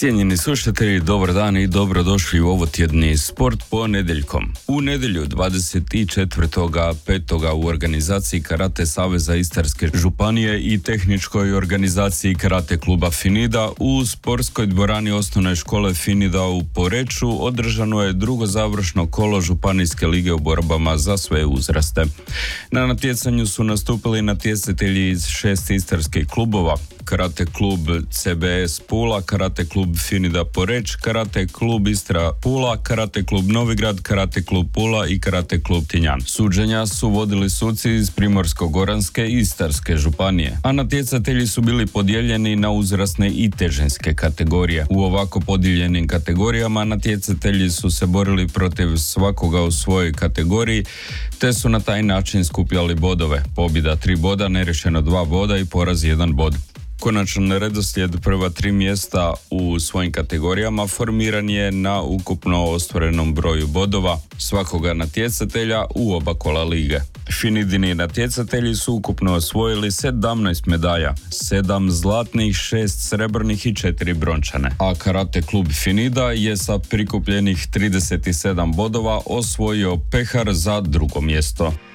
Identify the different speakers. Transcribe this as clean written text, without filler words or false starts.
Speaker 1: Cijenjeni slušatelji, dobar dan i dobrodošli u ovotjedni Sport ponedjeljkom. U nedjelju 24.5. u organizaciji Karate Saveza Istarske županije i tehničkoj organizaciji Karate kluba Finida u sportskoj dvorani osnovne škole Finida u Poreču održano je drugo završno kolo županijske lige u borbama za sve uzraste. Na natjecanju su nastupili natjecatelji iz 6 istarskih klubova: Karate klub CBS Pula, Karate klub Finida Poreč, Karate klub Istra Pula, Karate klub Novigrad, Karate klub Pula i Karate klub Tinjan. Suđenja su vodili suci iz Primorsko-goranske i Istarske županije, a natjecatelji su bili podijeljeni na uzrasne i težinske kategorije. U ovako podijeljenim kategorijama natjecatelji su se borili protiv svakoga u svojoj kategoriji, te su na taj način skupljali bodove. Pobjeda 3 boda, neriješeno 2 boda i poraz 1 bod. Konačan redoslijed prva 3 mjesta u svojim kategorijama formiran je na ukupno ostvarenom broju bodova svakoga natjecatelja u oba kola lige. Finidini natjecatelji su ukupno osvojili 17 medalja, 7 zlatnih, 6 srebrnih i 4 brončane, a Karate klub Finida je sa prikupljenih 37 bodova osvojio pehar za drugo mjesto.